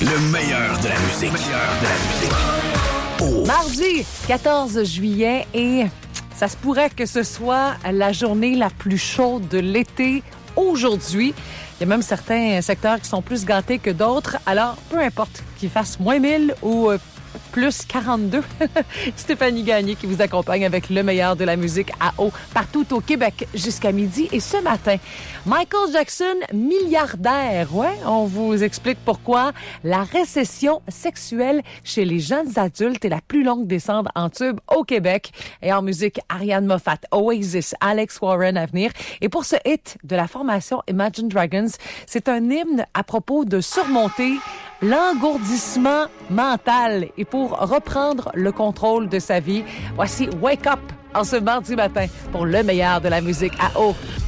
Le meilleur de la musique. Oh. Mardi 14 juillet et ça se pourrait que ce soit la journée la plus chaude de l'été aujourd'hui. Il y a même certains secteurs qui sont plus gâtés que d'autres. Alors, peu importe qu'il fasse moins 1000 ou plus 42. Stéphanie Gagné qui vous accompagne avec le meilleur de la musique à eau partout au Québec jusqu'à midi. Et ce matin, Michael Jackson, milliardaire. Ouais, on vous explique pourquoi la récession sexuelle chez les jeunes adultes est la plus longue descente en tube au Québec. Et en musique, Ariane Moffat, Oasis, Alex Warren à venir. Et pour ce hit de la formation Imagine Dragons, c'est un hymne à propos de surmonter l'engourdissement mental et pour reprendre le contrôle de sa vie. Voici Wake Up en ce mardi matin pour le meilleur de la musique à eau.